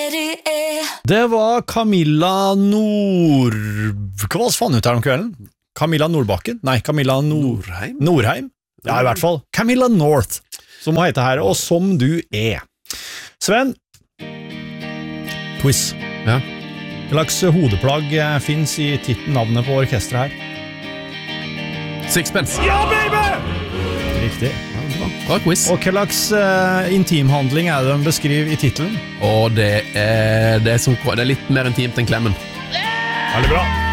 Det var Camilla Hva var det faen ut her om kvelden? Camilla Nordbakken? Nei, Camilla Nordheim? Ja, i hvert fall. Camilla North, som må hete her, og som du er. Sven, quiz. Ja. Hva slags hodeplagg finnes i navnet på orkestret her? Sixpence. Ja, baby! Riktig. Bra quiz. Og hva slags intimhandling er det de beskriver i titelen? Og det er litt mer intimt enn klemmen. Veldig bra.